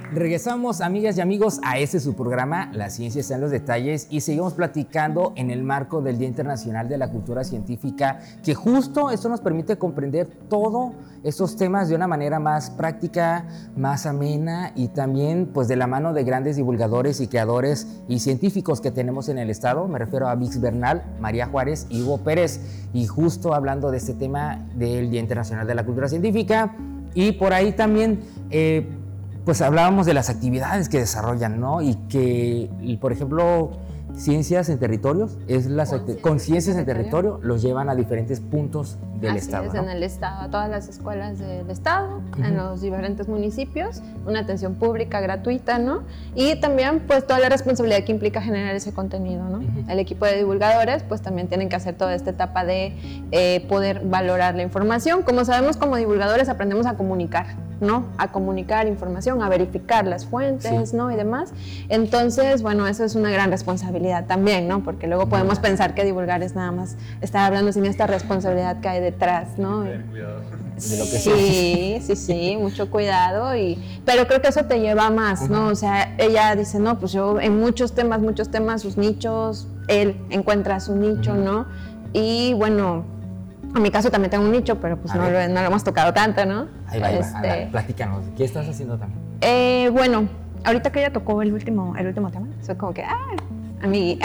Regresamos, amigas y amigos, a este su programa, La Ciencia está en los detalles, y seguimos platicando en el marco del Día Internacional de la Cultura Científica, que justo esto nos permite comprender todos estos temas de una manera más práctica, más amena, y también pues de la mano de grandes divulgadores y creadores y científicos que tenemos en el estado. Me refiero a Vix Bernal, María Juárez y Hugo Pérez, y justo hablando de este tema del Día Internacional de la Cultura Científica. Y por ahí también pues hablábamos de las actividades que desarrollan, ¿no? Y que, por ejemplo, Ciencias en Territorios, con Ciencias en Territorio los llevan a diferentes puntos del estado. Así es, ¿no? En el estado, a todas las escuelas del estado, en los diferentes municipios, una atención pública gratuita, ¿no? Y también, pues, toda la responsabilidad que implica generar ese contenido, ¿no? El equipo de divulgadores, pues, también tienen que hacer toda esta etapa de poder valorar la información. Como sabemos, como divulgadores aprendemos a comunicar, ¿no? A comunicar información, a verificar las fuentes, ¿no? Y demás. Entonces, bueno, eso es una gran responsabilidad también, ¿no? Porque luego podemos pensar que divulgar es nada más estar hablando sin esta responsabilidad que hay detrás, ¿no? Cuidado. De lo que sí, mucho cuidado, pero creo que eso te lleva más, ¿no? O sea, ella dice, no, pues yo en muchos temas, sus nichos, él encuentra su nicho, ¿no? Y bueno, en mi caso también tengo un nicho, pero pues no lo hemos tocado tanto, ¿no? Ahí va, platícanos, ¿qué estás haciendo también? Bueno, ahorita que ella tocó el último tema, soy como que, amigui.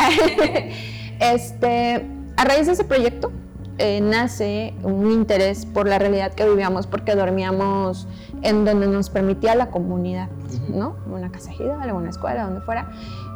A raíz de ese proyecto, nace un interés por la realidad que vivíamos, porque dormíamos en donde nos permitía la comunidad, ¿no? Una casa ejidal, alguna escuela, donde fuera.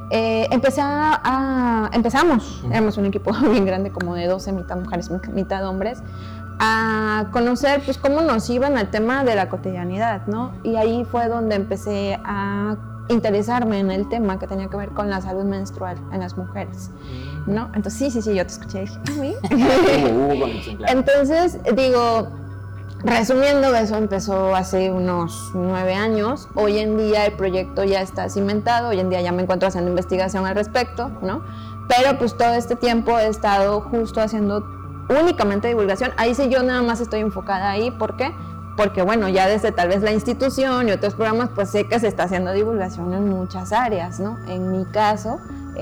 Empezamos, éramos un equipo bien grande, como de 12, mitad mujeres, mitad hombres, a conocer pues cómo nos iban al tema de la cotidianidad, ¿no? Y ahí fue donde empecé a interesarme en el tema que tenía que ver con la salud menstrual en las mujeres, ¿no? Entonces, sí, yo te escuché y dije, Entonces, digo, resumiendo, eso empezó hace unos 9 años. Hoy en día el proyecto ya está cimentado, hoy en día ya me encuentro haciendo investigación al respecto, ¿no? Pero pues todo este tiempo he estado justo haciendo únicamente divulgación. Ahí sí yo nada más estoy enfocada ahí. ¿Por qué? Porque bueno, ya desde tal vez la institución y otros programas, pues sé que se está haciendo divulgación en muchas áreas, ¿no? En mi caso,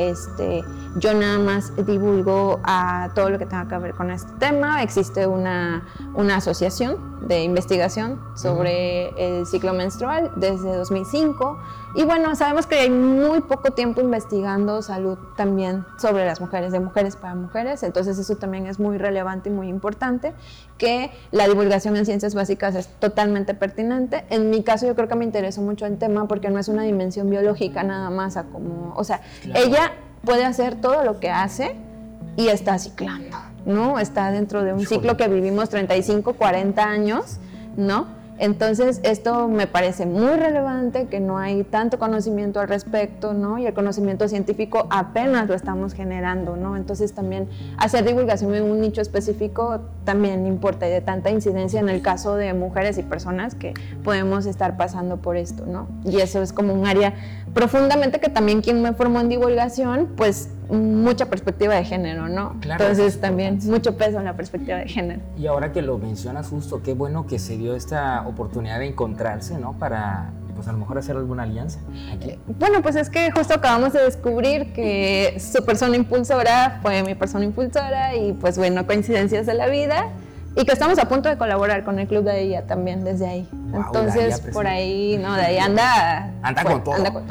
yo nada más divulgo a todo lo que tenga que ver con este tema. Existe una asociación de investigación sobre el ciclo menstrual desde 2005, y bueno, sabemos que hay muy poco tiempo investigando salud también sobre las mujeres, de mujeres para mujeres. Entonces eso también es muy relevante y muy importante, que la divulgación en ciencias básicas es totalmente pertinente. En mi caso yo creo que me interesó mucho el tema porque no es una dimensión biológica nada más, ella puede hacer todo lo que hace y está ciclando, ¿no? Está dentro de un ciclo que vivimos 35, 40 años, ¿no? Entonces, esto me parece muy relevante, que no hay tanto conocimiento al respecto, ¿no? Y el conocimiento científico apenas lo estamos generando, ¿no? Entonces, también hacer divulgación en un nicho específico también importa, y de tanta incidencia en el caso de mujeres y personas que podemos estar pasando por esto, ¿no? Y eso es como un área profundamente que también quien me formó en divulgación, pues mucha perspectiva de género, ¿no? Claro, entonces también mucho peso en la perspectiva de género. Y ahora que lo mencionas justo, qué bueno que se dio esta oportunidad de encontrarse, ¿no? Para, pues a lo mejor hacer alguna alianza aquí. Bueno, pues es que justo acabamos de descubrir que su persona impulsora fue mi persona impulsora, y pues bueno, coincidencias de la vida. Y que estamos a punto de colaborar con el Club de ella también desde ahí. Wow, entonces, por ahí, no, de ahí anda con todo. Anda con todo.